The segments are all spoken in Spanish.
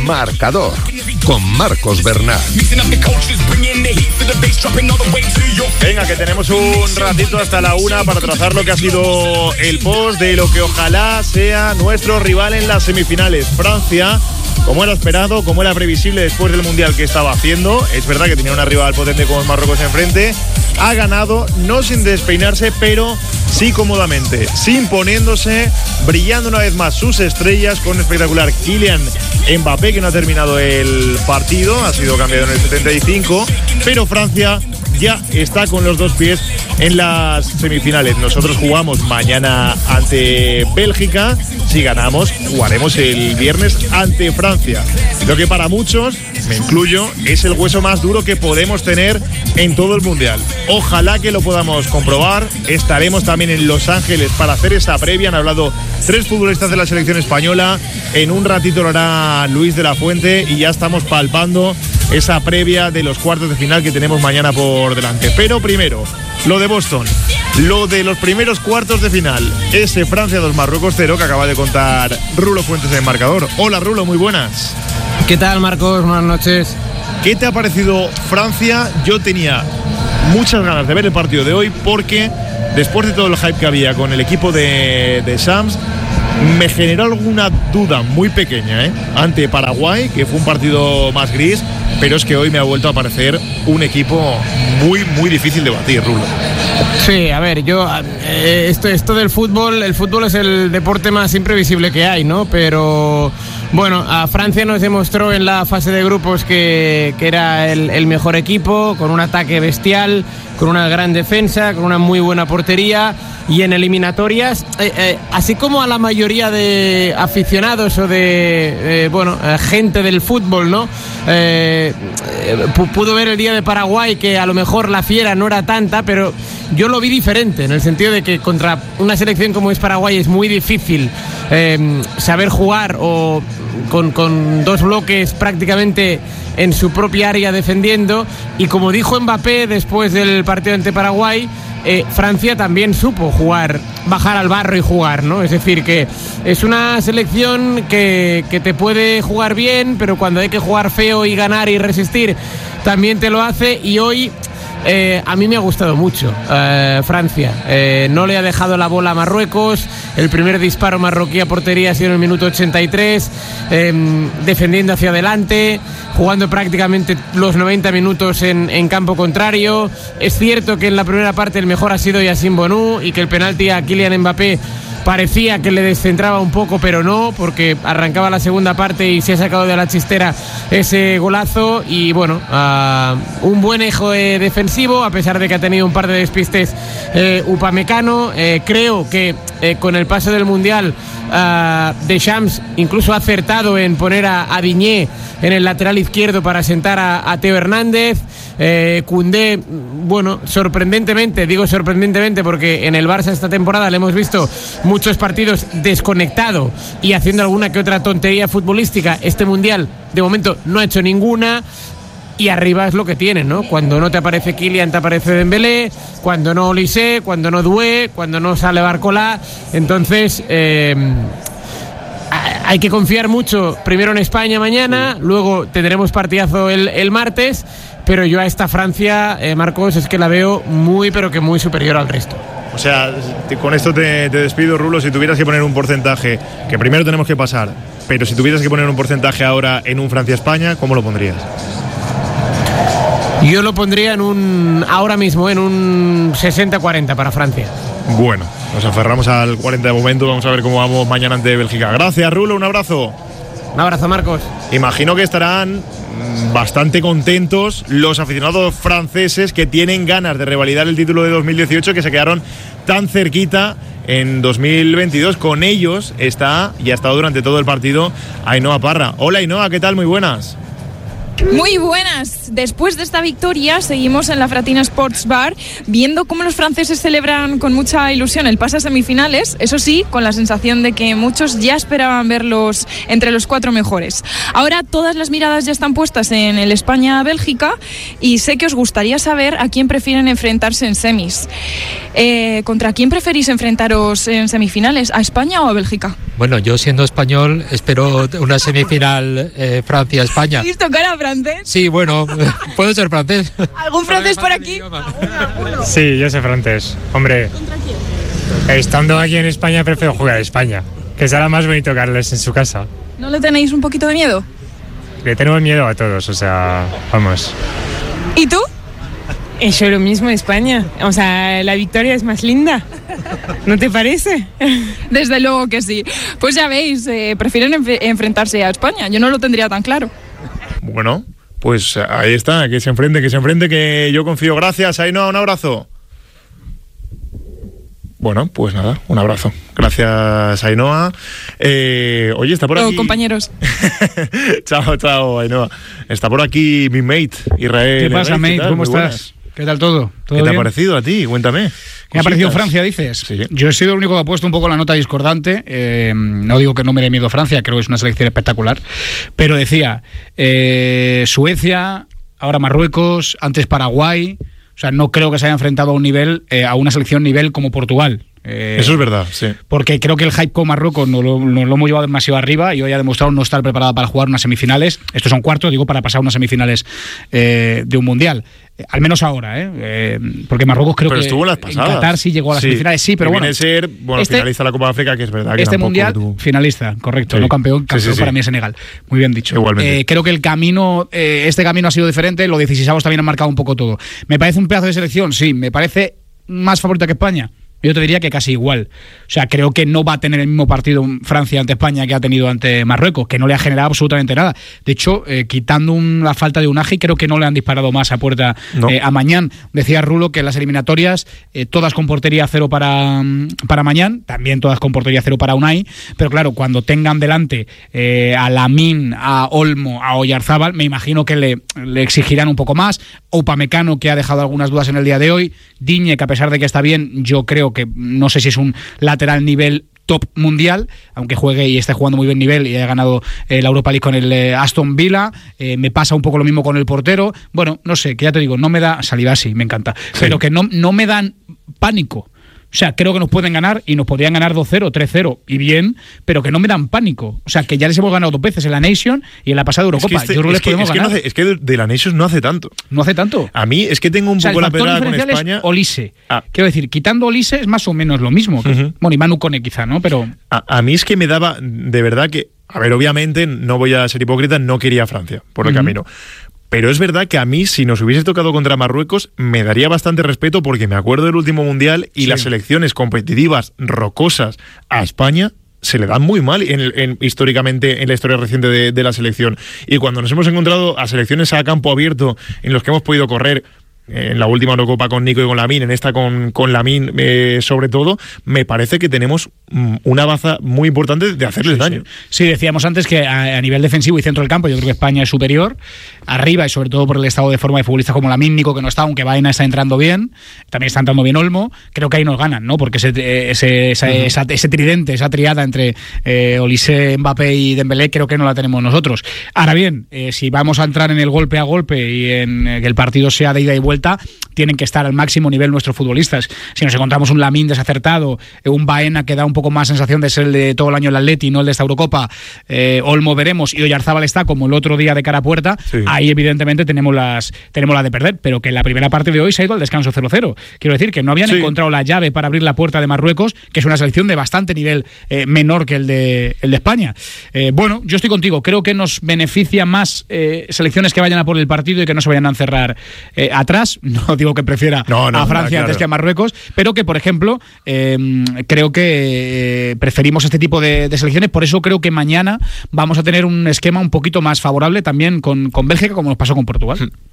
Marcador, con Marcos Bernal. Venga, que tenemos un ratito hasta la 1 para trazar lo que ha sido el post de lo que ojalá sea nuestro rival en las semifinales. Francia, como era esperado, como era previsible después del Mundial que estaba haciendo. Es verdad que tenía una rival potente como Marruecos enfrente. Ha ganado, no sin despeinarse, pero sí cómodamente, sí imponiéndose, brillando una vez más sus estrellas con un espectacular Kylian Mbappé, que no ha terminado el partido, ha sido cambiado en el 75, pero Francia ya está con los dos pies en las semifinales. Nosotros jugamos mañana ante Bélgica. Si ganamos, jugaremos el viernes ante Francia. Lo que para muchos, me incluyo, es el hueso más duro que podemos tener en todo el Mundial. Ojalá que lo podamos comprobar. Estaremos también en Los Ángeles para hacer esa previa. Han hablado 3 futbolistas de la selección española. En un ratito lo hará Luis de la Fuente y ya estamos palpando esa previa de los cuartos de final que tenemos mañana por delante. Pero primero, lo de Boston, lo de los primeros cuartos de final, ese Francia 2 Marruecos 0 que acaba de contar Rulo Fuentes en Marcador. Hola Rulo, muy buenas. ¿Qué tal, Marcos? Buenas noches. ¿Qué te ha parecido Francia? Yo tenía muchas ganas de ver el partido de hoy porque después de todo el hype que había con el equipo de Shams, me generó alguna duda muy pequeña ante Paraguay, que fue un partido más gris, pero es que hoy me ha vuelto a parecer un equipo muy, muy difícil de batir, Rulo. Sí, a ver, esto del fútbol, el fútbol es el deporte más imprevisible que hay, ¿no? Pero bueno, a Francia nos demostró en la fase de grupos que era el mejor equipo, con un ataque bestial, con una gran defensa, con una muy buena portería. Y en eliminatorias, así como a la mayoría de aficionados o de gente del fútbol, ¿no? Pudo ver el día de Paraguay que a lo mejor la fiera no era tanta, pero yo lo vi diferente, en el sentido de que contra una selección como es Paraguay es muy difícil saber jugar o con 2 bloques prácticamente en su propia área defendiendo. Y como dijo Mbappé después del partido ante Paraguay, Francia también supo jugar, bajar al barro y jugar, ¿no? Es decir, que es una selección que te puede jugar bien, pero cuando hay que jugar feo y ganar y resistir, también te lo hace. Y hoy a mí me ha gustado mucho Francia. No le ha dejado la bola a Marruecos. El primer disparo marroquí a portería ha sido en el minuto 83, defendiendo hacia adelante, jugando prácticamente los 90 minutos en campo contrario. Es cierto que en la primera parte el mejor ha sido Yassine Bounou y que el penalti a Kylian Mbappé parecía que le descentraba un poco, pero no, porque arrancaba la segunda parte y se ha sacado de la chistera ese golazo. Y bueno, un buen eje defensivo, a pesar de que ha tenido un par de despistes Upamecano. Creo que con el paso del Mundial Deschamps incluso ha acertado en poner a Digne en el lateral izquierdo para sentar a Teo Hernández. Koundé, bueno, digo sorprendentemente porque en el Barça esta temporada le hemos visto muchos partidos desconectado y haciendo alguna que otra tontería futbolística. Este Mundial de momento no ha hecho ninguna. Y arriba es lo que tienen, ¿no? Cuando no te aparece Kylian, te aparece Dembélé. Cuando no Olise, cuando no Doué, cuando no sale Barcola. Entonces hay que confiar mucho primero en España mañana, luego tendremos partidazo el martes, pero yo a esta Francia, Marcos, es que la veo muy, pero que muy superior al resto. O sea, con esto te despido, Rulo. Si tuvieras que poner un porcentaje, que primero tenemos que pasar, pero si tuvieras que poner un porcentaje ahora en un Francia-España, ¿cómo lo pondrías? Yo lo pondría ahora mismo en un 60-40 para Francia. Bueno, nos aferramos al 40 de momento. Vamos a ver cómo vamos mañana ante Bélgica. Gracias, Rulo, un abrazo. Un abrazo, Marcos. Imagino que estarán bastante contentos los aficionados franceses que tienen ganas de revalidar el título de 2018, que se quedaron tan cerquita en 2022. Con ellos está y ha estado durante todo el partido Ainhoa Parra. Hola, Ainhoa, ¿qué tal? Muy buenas. Muy buenas. Después de esta victoria seguimos en la Fratina Sports Bar viendo cómo los franceses celebran con mucha ilusión el pase a semifinales, eso sí, con la sensación de que muchos ya esperaban verlos entre los 4 mejores. Ahora todas las miradas ya están puestas en el España-Bélgica y sé que os gustaría saber a quién prefieren enfrentarse en semis. ¿Contra quién preferís enfrentaros en semifinales? ¿A España o a Bélgica? Bueno, yo siendo español espero una semifinal Francia-España. ¿Listo, cara francés? Sí, bueno, puedo ser francés. ¿Algún francés por aquí? Sí, yo soy francés. Hombre, ¿Contra quién? estando aquí en España prefiero jugar a España, que será más bonito que Arles en su casa. ¿No le tenéis un poquito de miedo? Le tenemos miedo a todos, o sea, vamos. ¿Y tú? Eso lo mismo, España. O sea, la victoria es más linda. ¿No te parece? Desde luego que sí. Pues ya veis, prefieren enfrentarse a España. Yo no lo tendría tan claro. Bueno, pues ahí está, que se enfrente, que yo confío. Gracias, Ainhoa, un abrazo. Bueno, pues nada, un abrazo. Gracias, Ainhoa. Oye, está por aquí... compañeros. Chao, Ainhoa. Está por aquí mi mate, Israel. ¿Qué pasa, mate? ¿Cómo estás? ¿Qué tal todo? ¿Qué te ha parecido a ti? Cuéntame. ¿Qué ha parecido Francia, dices? Sí. Yo he sido el único que ha puesto un poco la nota discordante. No digo que no me dé miedo Francia, creo que es una selección espectacular. Pero decía, Suecia, ahora Marruecos, antes Paraguay. O sea, no creo que se haya enfrentado a un nivel, a una selección nivel como Portugal. Eso es verdad, sí. Porque creo que el hype con Marruecos nos lo hemos llevado demasiado arriba y hoy ha demostrado no estar preparada para jugar unas semifinales. Estos son cuartos, digo, para pasar unas semifinales de un mundial. Al menos ahora, porque Marruecos creo que estuvo en las pasadas. En Qatar sí llegó a las semifinales, sí, pero viene a ser, finalista de la Copa de África, que es verdad que este mundial, finalista, correcto, sí. No campeón sí. Para mí es Senegal. Muy bien dicho. Igualmente. Creo que el camino, este camino ha sido diferente, los 16avos también han marcado un poco todo. ¿Me parece un pedazo de selección? Sí. ¿Me parece más favorita que España? Yo te diría que casi igual. O sea, creo que no va a tener el mismo partido Francia ante España que ha tenido ante Marruecos, que no le ha generado absolutamente nada. De hecho, quitando la falta de Unai, creo que no le han disparado más a puerta a Mañán. Decía Rulo que las eliminatorias, todas con portería cero para Mañán, también todas con portería cero para Unai, pero claro, cuando tengan delante a Lamine, a Olmo, a Oyarzábal, me imagino que le exigirán un poco más. Upamecano, que ha dejado algunas dudas en el día de hoy. Digne, que a pesar de que está bien, yo creo que no sé si es un lateral nivel top mundial, aunque juegue y esté jugando muy buen nivel y haya ganado la Europa League con el Aston Villa. Me pasa un poco lo mismo con el portero. Bueno, no sé, que ya te digo, no me da Saliba, sí, me encanta, sí. Pero que no me dan pánico. O sea, creo que nos pueden ganar y nos podrían ganar 2-0, 3-0 y bien, pero que no me dan pánico. O sea, que ya les hemos ganado 2 veces en la Nation y en la pasada Eurocopa. Yo creo que les podemos ganar. Es que de la Nation no hace tanto. No hace tanto. A mí es que tengo un poco la pegada con España. Olise. Quiero decir, quitando Olise es más o menos lo mismo. Bueno, y Manu Kone quizá, ¿no? Pero a mí es que me daba, de verdad que, a ver, obviamente, no voy a ser hipócrita, no quería a Francia por el camino. Pero es verdad que a mí, si nos hubiese tocado contra Marruecos, me daría bastante respeto porque me acuerdo del último Mundial y las selecciones competitivas rocosas a España se le dan muy mal históricamente en la historia reciente de la selección. Y cuando nos hemos encontrado a selecciones a campo abierto en los que hemos podido correr, en la última Eurocopa con Nico y con Lamine, en esta con Lamine sobre todo, me parece que tenemos una baza muy importante de hacerles daño. Sí, decíamos antes que a nivel defensivo y centro del campo yo creo que España es superior, arriba y sobre todo por el estado de forma de futbolistas como Lamine, Nico que no está, aunque Baena está entrando bien, también está entrando bien Olmo, creo que ahí nos ganan, ¿no? Porque ese tridente, esa triada entre Olise, Mbappé y Dembélé creo que no la tenemos nosotros. Ahora bien, si vamos a entrar en el golpe a golpe y en que el partido sea de ida y vuelta, tienen que estar al máximo nivel nuestros futbolistas. Si nos encontramos un Lamine desacertado, un Baena que da un poco más sensación de ser el de todo el año el Atleti, no el de esta Eurocopa, Olmo veremos, y Oyarzábal está como el otro día de cara a puerta, ahí evidentemente tenemos la de perder, pero que en la primera parte de hoy se ha ido al descanso 0-0. Quiero decir que no habían encontrado la llave para abrir la puerta de Marruecos, que es una selección de bastante nivel menor que el de España. Bueno, yo estoy contigo, creo que nos beneficia más selecciones que vayan a por el partido y que no se vayan a encerrar atrás. No digo que prefiera a Francia antes que a Marruecos, pero que, por ejemplo, creo que preferimos este tipo de selecciones. Por eso creo que mañana vamos a tener un esquema un poquito más favorable también con Bélgica, como nos pasó con Portugal.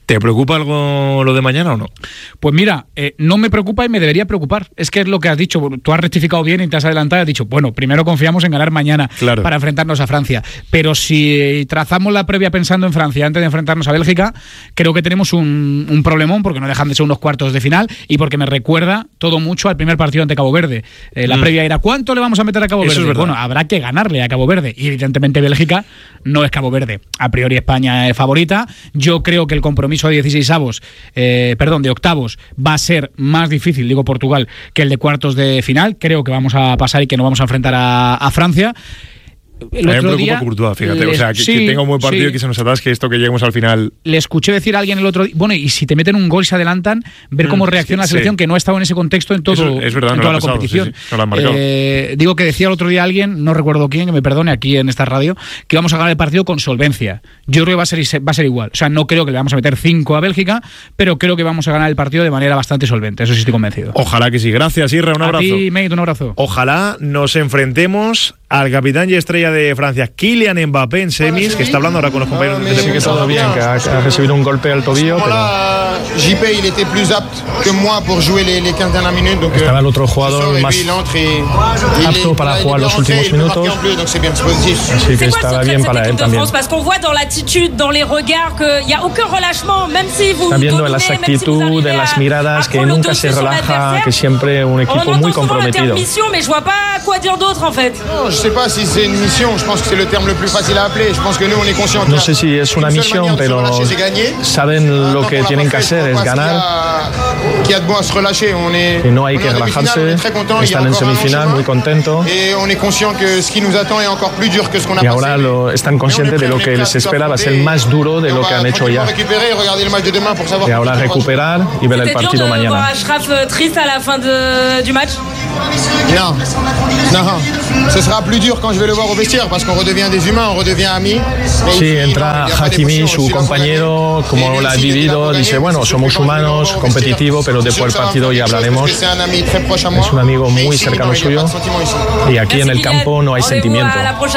¿Te preocupa algo lo de mañana o no? Pues mira, no me preocupa y me debería preocupar. Es que es lo que has dicho. Tú has rectificado bien y te has adelantado y has dicho, bueno, primero confiamos en ganar mañana para enfrentarnos a Francia. Pero si trazamos la previa pensando en Francia antes de enfrentarnos a Bélgica, creo que tenemos un problemón porque no dejan de ser unos cuartos de final y porque me recuerda todo mucho al primer partido ante Cabo Verde. La previa era, ¿cuánto le vamos a meter a Cabo Verde? Es bueno, habrá que ganarle a Cabo Verde. Y evidentemente Bélgica no es Cabo Verde. A priori España es favorita. Yo creo que el compromiso de 16avos, de octavos, va a ser más difícil, digo Portugal, que el de cuartos de final. Creo que vamos a pasar y que nos vamos a enfrentar a Francia. El otro me preocupa Courtois, fíjate, o sea, que tenga un buen partido y que se nos atasque esto, que lleguemos al final. Le escuché decir a alguien el otro día, bueno, y si te meten un gol y se adelantan, ver cómo reacciona la selección, que no ha estado en ese contexto en todo, es verdad, en toda la competición. No lo han marcado. Digo que decía el otro día alguien, no recuerdo quién, que me perdone aquí en esta radio, que vamos a ganar el partido con solvencia. Yo creo que va a ser igual. O sea, no creo que le vamos a meter 5 a Bélgica, pero creo que vamos a ganar el partido de manera bastante solvente. Eso sí estoy convencido. Ojalá que sí. Gracias, Irra, un abrazo. A ti, Mate, un abrazo. Ojalá nos enfrentemos al capitán y estrella de Francia, Kylian Mbappé, en semis, que está hablando ahora con los compañeros de sí, que todo bien, que ha recibido un golpe al tobillo, pero... Estaba el otro jugador más apto para jugar los últimos minutos, así que estaba bien para él también. Está viendo en las actitudes, en las miradas, que nunca se relaja, que siempre un equipo muy comprometido. No sé si es una misión, pero saben lo que tienen que hacer, es ganar. Y no hay que relajarse. Están en semifinal, muy contentos. Y ahora están conscientes de lo que les espera, va a ser más duro de lo que han hecho ya. Y ahora recuperar y ver el partido mañana. Sí, entra Hakimi, su compañero, como lo ha vivido, dice, bueno, somos humanos, competitivo, pero después del partido ya hablaremos. Es un amigo muy cercano suyo y aquí en el campo no hay sentimiento.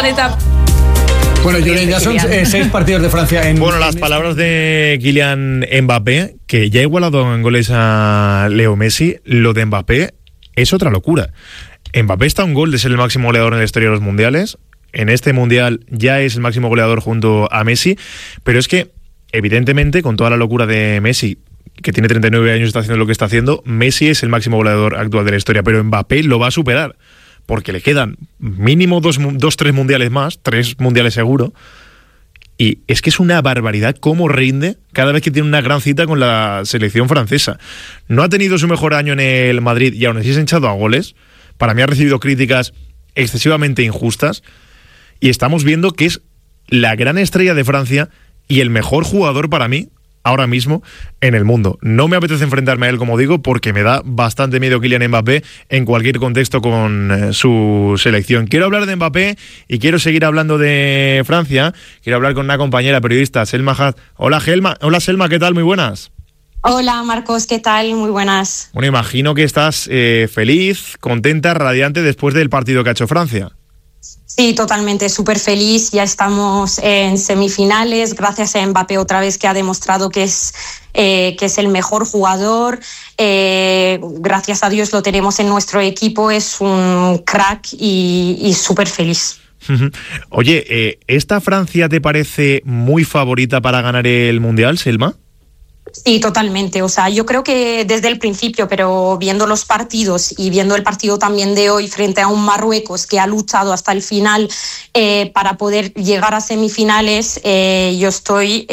Bueno, Julen, ya son 6 partidos de Francia Bueno, las palabras de Kylian Mbappé, que ya ha igualado en goles a Leo Messi. Lo de Mbappé es otra locura. Mbappé está a un gol de ser el máximo goleador en la historia de los mundiales. En este mundial ya es el máximo goleador junto a Messi, pero es que, evidentemente, con toda la locura de Messi, que tiene 39 años y está haciendo lo que está haciendo, Messi es el máximo goleador actual de la historia, pero Mbappé lo va a superar, porque le quedan mínimo 2-3 mundiales más, 3 mundiales seguro, y es que es una barbaridad cómo rinde cada vez que tiene una gran cita con la selección francesa. No ha tenido su mejor año en el Madrid y aún así se ha hinchado a goles. Para mí ha recibido críticas excesivamente injustas y estamos viendo que es la gran estrella de Francia y el mejor jugador para mí ahora mismo en el mundo. No me apetece enfrentarme a él, como digo, porque me da bastante miedo Kylian Mbappé en cualquier contexto con su selección. Quiero hablar de Mbappé y quiero seguir hablando de Francia. Quiero hablar con una compañera periodista, Selma Hadd. Hola, Selma, ¿qué tal? Muy buenas. Hola Marcos, ¿qué tal? Muy buenas. Bueno, imagino que estás feliz, contenta, radiante después del partido que ha hecho Francia. Sí, totalmente, súper feliz. Ya estamos en semifinales, gracias a Mbappé otra vez, que ha demostrado que es el mejor jugador. Gracias a Dios lo tenemos en nuestro equipo, es un crack y súper feliz. Oye, ¿esta Francia te parece muy favorita para ganar el Mundial, Selma? Sí, totalmente. O sea, yo creo que desde el principio, pero viendo los partidos y viendo el partido también de hoy frente a un Marruecos que ha luchado hasta el final para poder llegar a semifinales, yo estoy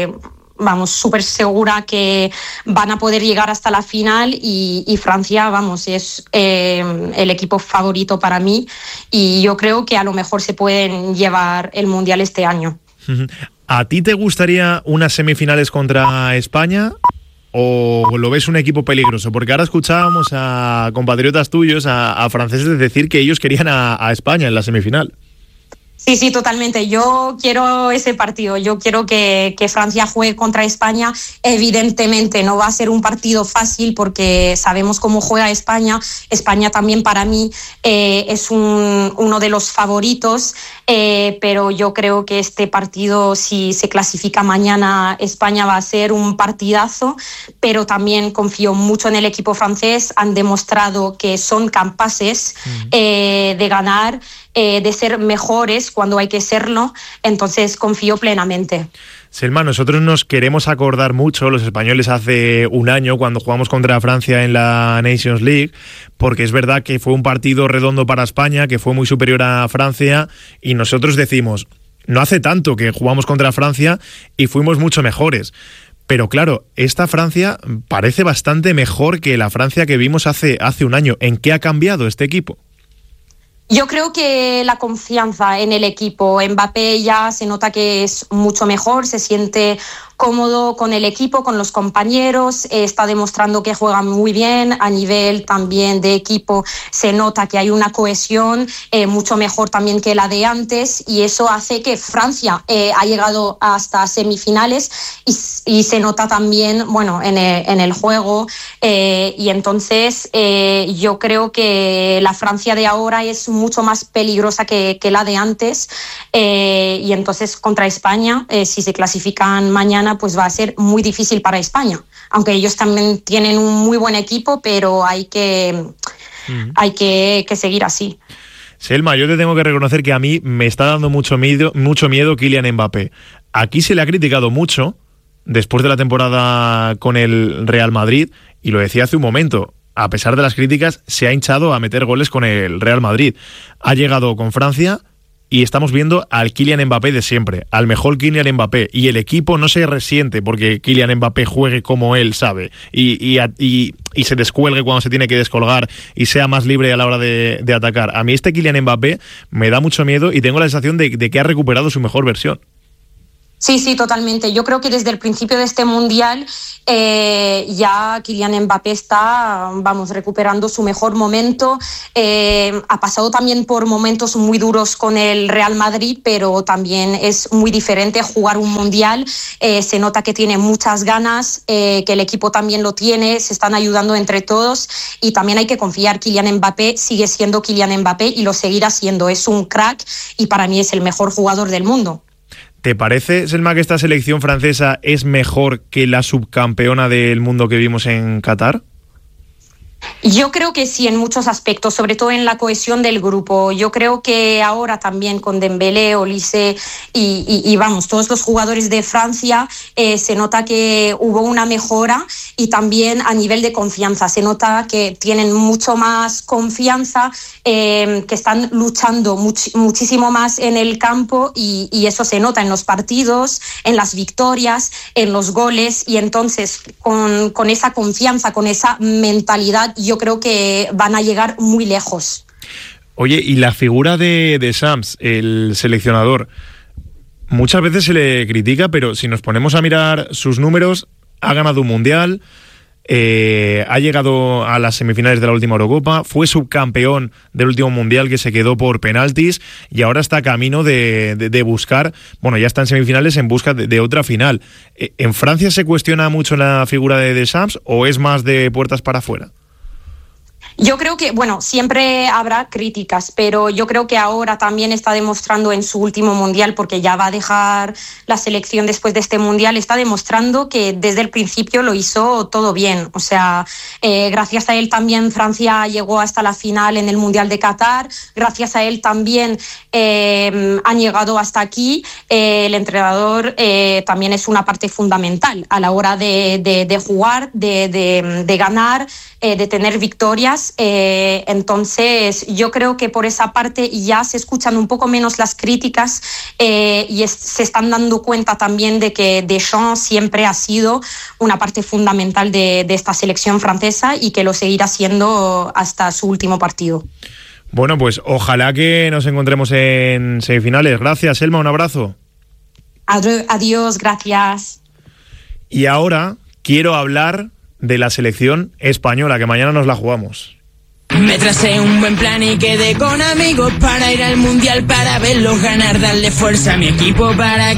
súper segura que van a poder llegar hasta la final y Francia, es el equipo favorito para mí y yo creo que a lo mejor se pueden llevar el Mundial este año. ¿A ti te gustaría unas semifinales contra España o lo ves un equipo peligroso? Porque ahora escuchábamos a compatriotas tuyos, a franceses, decir que ellos querían a España en la semifinal. Sí, totalmente. Yo quiero ese partido. Yo quiero que Francia juegue contra España. Evidentemente no va a ser un partido fácil porque sabemos cómo juega España. España también para mí es uno de los favoritos, pero yo creo que este partido, si se clasifica mañana, España va a ser un partidazo, pero también confío mucho en el equipo francés. Han demostrado que son capaces de ganar, de ser mejores cuando hay que serlo, entonces confío plenamente. Selma, nosotros nos queremos acordar mucho, los españoles, hace un año cuando jugamos contra Francia en la Nations League, porque es verdad que fue un partido redondo para España, que fue muy superior a Francia, y nosotros decimos, no hace tanto que jugamos contra Francia y fuimos mucho mejores. Pero claro, esta Francia parece bastante mejor que la Francia que vimos hace un año. ¿En qué ha cambiado este equipo? Yo creo que la confianza en el equipo. Mbappé ya se nota que es mucho mejor, se siente cómodo con el equipo, con los compañeros, está demostrando que juega muy bien. A nivel también de equipo se nota que hay una cohesión mucho mejor también que la de antes, y eso hace que Francia ha llegado hasta semifinales y se nota también, bueno, en el juego, y entonces yo creo que la Francia de ahora es mucho más peligrosa que la de antes, y entonces contra España, si se clasifican mañana, pues va a ser muy difícil para España, aunque ellos también tienen un muy buen equipo, pero hay que seguir así. Selma, yo te tengo que reconocer que a mí me está dando mucho miedo Kylian Mbappé. Aquí se le ha criticado mucho después de la temporada con el Real Madrid, y lo decía hace un momento, a pesar de las críticas, se ha hinchado a meter goles con el Real Madrid. Ha llegado con Francia y estamos viendo al Kylian Mbappé de siempre, al mejor Kylian Mbappé, y el equipo no se resiente porque Kylian Mbappé juegue como él sabe y se descuelgue cuando se tiene que descolgar y sea más libre a la hora de atacar. A mí este Kylian Mbappé me da mucho miedo y tengo la sensación de que ha recuperado su mejor versión. Sí, totalmente. Yo creo que desde el principio de este Mundial ya Kylian Mbappé está, recuperando su mejor momento. Ha pasado también por momentos muy duros con el Real Madrid, pero también es muy diferente jugar un Mundial. Se nota que tiene muchas ganas, que el equipo también lo tiene, se están ayudando entre todos, y también hay que confiar. Kylian Mbappé sigue siendo Kylian Mbappé y lo seguirá siendo. Es un crack y para mí es el mejor jugador del mundo. ¿Te parece, Selma, que esta selección francesa es mejor que la subcampeona del mundo que vimos en Qatar? Yo creo que sí, en muchos aspectos, sobre todo en la cohesión del grupo. Yo creo que ahora también con Dembélé, Olise y todos los jugadores de Francia, se nota que hubo una mejora, y también a nivel de confianza. Se nota que tienen mucho más confianza, que están luchando muchísimo más en el campo, y eso se nota en los partidos, en las victorias, en los goles, y entonces con esa confianza, con esa mentalidad, yo creo que van a llegar muy lejos. Oye, y la figura de Deschamps, el seleccionador, muchas veces se le critica, pero si nos ponemos a mirar sus números, ha ganado un mundial, ha llegado a las semifinales de la última Eurocopa, fue subcampeón del último mundial que se quedó por penaltis, y ahora está camino de buscar, ya está en semifinales en busca de otra final. ¿En Francia se cuestiona mucho la figura de Deschamps o es más de puertas para afuera? Yo creo que, siempre habrá críticas, pero yo creo que ahora también está demostrando en su último mundial, porque ya va a dejar la selección después de este mundial, está demostrando que desde el principio lo hizo todo bien. O sea, gracias a él también Francia llegó hasta la final en el Mundial de Qatar, gracias a él también han llegado hasta aquí. El entrenador también es una parte fundamental a la hora de jugar, de ganar, de tener victorias. Entonces yo creo que por esa parte ya se escuchan un poco menos las críticas, y se están dando cuenta también de que Deschamps siempre ha sido una parte fundamental de esta selección francesa, y que lo seguirá siendo hasta su último partido. Bueno, pues ojalá que nos encontremos en semifinales. Gracias, Selma, un abrazo. Adiós, gracias. Y ahora quiero hablar de la selección española, que mañana nos la jugamos. Me tracé un buen plan y quedé con amigos para ir al mundial, para verlos ganar, darle fuerza a mi equipo para